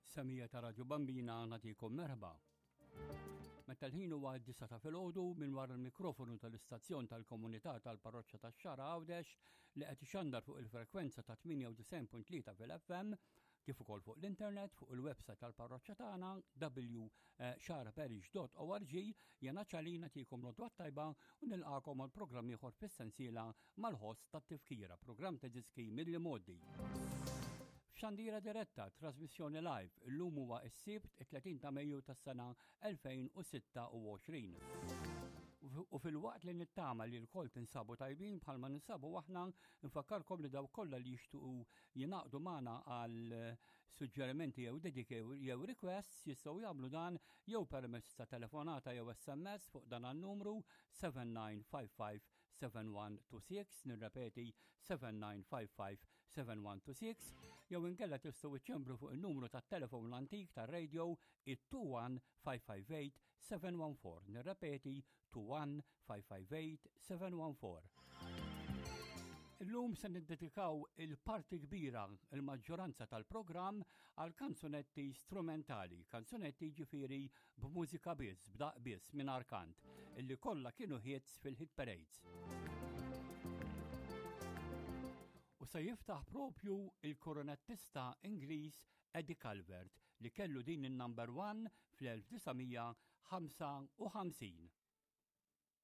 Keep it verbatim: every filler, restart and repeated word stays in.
Samija ta' Radio Bambina nagħtikom merħba. Meta l-ħin huwa d-disa ta' filgħodu minn wara l-mikrofonu tal-istazzjon tal-komunità tal-parroċċja tax-Xara Għawdex li qed ixandar fuq il-frekwenza ta' tminja u tisgħin punt tlieta fil-F M kif ukoll fuq l-internet fuq il-website tal-parroċċja tagħna w xara parish dot org jena ċalina nagħtikom lodwa tajba u nilqakom għal programm ieħor fis-sensiela mal-ħost tat-tifkira, programm ta' ġiski mill-modi. F'xandira diretta, trasmissjoni live, l-lum huwa s-sibt it-tletin ta' Mejju tas-sena elfejn u sitta u għoxrin. U fil-waqt li nittama li l-kol tinsabu tajbin bħalma ninsabu aħna nfakkarkom li daw kollha li jixtuqu jinaqdu magħna għal suġġerimenti jew dedike jew requests jistgħu jagħmlu dan jew permezz ta' telefonata jew S M S fuq dan għan-numru seven nine five five seven one two six, nirrepeti seven nine five five seven one two six, jew inkella tistgħu iċċembru fuq il-numru tat-telefon l-antik tar-radio it-two one five five eight seven one four, nirrepeti two one five five eight seven one four. Illum se niddedikaw il-parti kbira il-maġġoranza tal-programm għal kanzunetti strumentali, kanzunetti ġifieri b'mużika biss, b'daq biss mingħajr kant, illi kollha kienu hits fil-hit parades. U se jiftaħ propju il-koronettista Ingliż Eddie Calvert li kellu din il-number one fl-elf tisa' ħamsa u ħamsin.